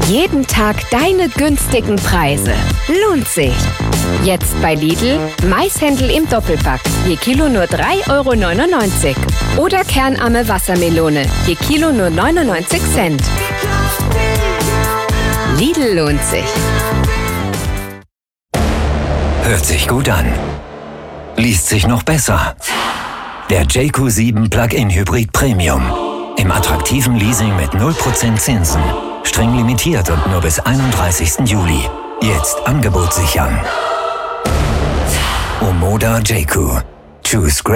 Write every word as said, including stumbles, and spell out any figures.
Jeden Tag deine günstigen Preise. Lohnt sich. Jetzt bei Lidl Maishändel im Doppelpack. Je Kilo nur drei Euro neunundneunzig. Oder kernarme Wassermelone. Je Kilo nur neunundneunzig Cent. Lidl lohnt sich. Hört sich gut an. Liest sich noch besser. Der J Q sieben Plug-in Hybrid Premium. Im attraktiven Leasing mit null Prozent Zinsen. Streng limitiert und nur bis einunddreißigsten Juli. Jetzt Angebot sichern. Omoda J Q. Choose great.